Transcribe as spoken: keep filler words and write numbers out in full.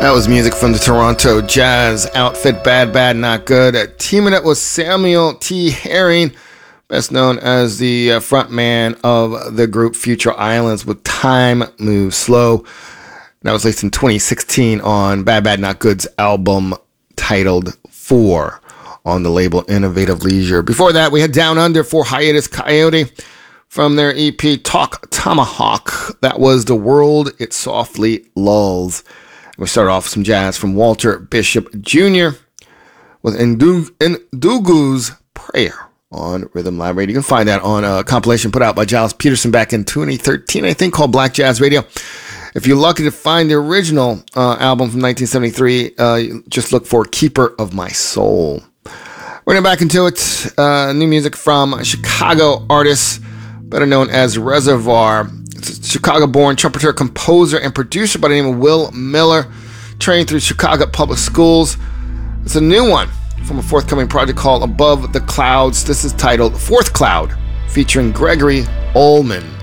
That was music from the Toronto jazz outfit Bad Bad Not Good. Uh, teaming up with Samuel T. Herring, best known as the uh, frontman of the group Future Islands, with Time Moves Slow. That was released in twenty sixteen on Bad Bad Not Good's album titled Four on the label Innovative Leisure. Before that, we had Down Under for Hiatus Coyote from their E P Talk Tomahawk. That was The World It Softly Lulls. We start off with some jazz from Walter Bishop Junior with Ndugu's Prayer on Rhythm Lab Radio. You can find that on a compilation put out by Giles Peterson back in twenty thirteen, I think, called Black Jazz Radio. If you're lucky to find the original uh, album from nineteen seventy-three, uh, just look for Keeper of My Soul. We're going back into it. Uh, new music from Chicago artists, better known as Reservoir. It's a Chicago-born trumpeter, composer, and producer by the name of Will Miller, trained through Chicago Public Schools. It's a new one from a forthcoming project called Above the Clouds. This is titled Fourth Cloud, featuring Gregory Ullman.